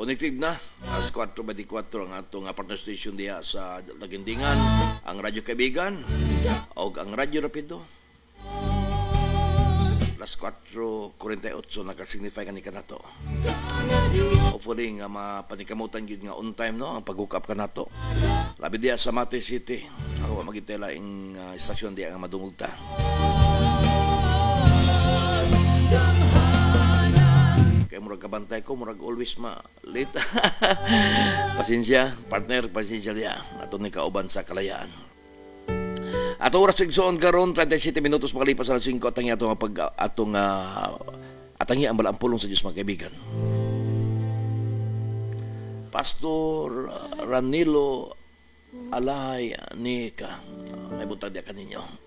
Connected na. As 4:24 ang atong partner station diha sa Lagindingan, ang Radyo Kaibigan o ang Radyo Rapido. Alas 4:48 nakasignify ka ni kanato. Hopefully nga mapanikamutan yun nga on time no ang pag-hook up ka nato. Labi diya sa Mate City. Ako magitela ing istasyon diya nga madungog ta. Kaya murag kabantay ko, murag always late. Pasensya, partner, pasensya diya. Ato ni kauban sa kalayaan. Ato oras sigsoon karon 37 minutos makalipas sa 5 atang atangi ang balampulong sa Diyos mga kaibigan. Pastor Ranilo Alay Nika. May buntag diya kaninyo.